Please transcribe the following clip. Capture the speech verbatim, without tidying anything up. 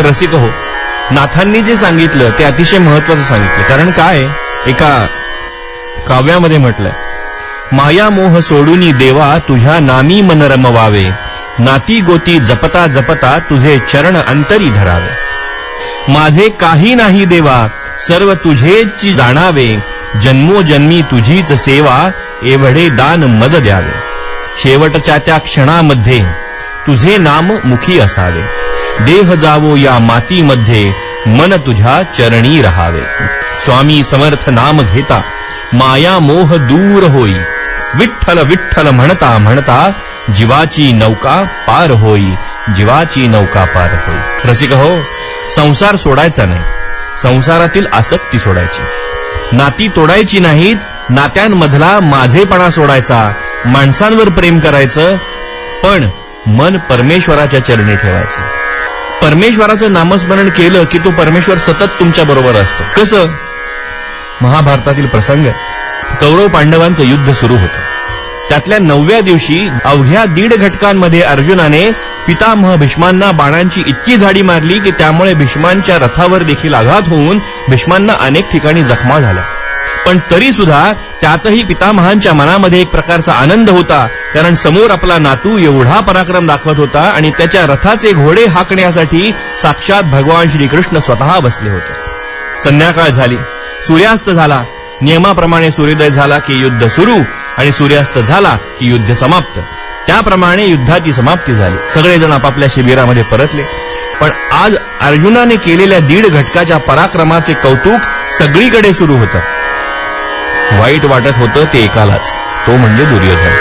रसिक हो, नाथांनी जे सांगितलं ते अतिशय महत्वाचं सांगितलं. कारण काय, एका काव्यामध्ये म्हटलंय, माया मोह सोडूनी देवा तुझ्या नामी मन रमवावे, नाती गोती जपता जपता तुझे चरण अंतरी धरावे. माझे काही नाही देवा सर्व तुझेच जाणावे, जन्मोजन्मी तुझीच सेवा एवढे दान मज द्यावे. शेवटच्या त्या क्षणामध्ये तुझे नाम मुखी असावे, देह जावो या मातीमध्ये मन तुझ्या चरणी राहावे. स्वामी समर्थ नाम घेता माया मोह दूर होई, विठ्ठल विठ्ठल म्हणता म्हणता जीवाची नौका पार होई, जीवाची नौका पार होई. रसिक हो, संसार सोडायचा नाही, संसारातील आसक्ती सोडायची, नाती तोडायची नाहीत, नात्यांमधला माझेपणा सोडायचा, माणसांवर प्रेम करायचं, पण मन परमेश्वराच्या चरणी ठेवायचं. परमेश्वराचं नामस्मरण केलं की तो परमेश्वर सतत तुमच्या बरोबर असतो. कसं? महाभारतातील प्रसंग, कौरव पांडवांचं युद्ध सुरू होतं. त्यातल्या नवव्या दिवशी अवघ्या दीड घटकांमध्ये अर्जुनाने पितामह भीष्मांना बाणांची इतकी झाडी मारली की त्यामुळे भीष्मांच्या रथावर देखील आघात होऊन भीष्मांना अनेक ठिकाणी जखमा झाल्या. पण तरी सुद्धा त्यातही पितामहांच्या मनामध्ये एक प्रकारचा आनंद होता, कारण समोर आपला नातू एवढा पराक्रम दाखवत होता आणि त्याच्या रथाचे घोडे हाकण्यासाठी साक्षात भगवान श्रीकृष्ण स्वतः बसले होते. संध्याकाळ झाली, सूर्यास्त झाला. नियमाप्रमाणे सूर्योदय झाला की युद्ध सुरू आणि सूर्यास्त झाला की युद्ध समाप्त. त्याप्रमाणे युद्धाची समाप्ती झाली. सगळेजण आपापल्या शिबिरामध्ये परतले. पण आज अर्जुनाने केलेल्या दीड घटकाच्या पराक्रमाचे कौतुक सगळीकडे सुरू होतं. वाईट वाटत होतं ते एकालाच, तो म्हणजे दुर्योधन.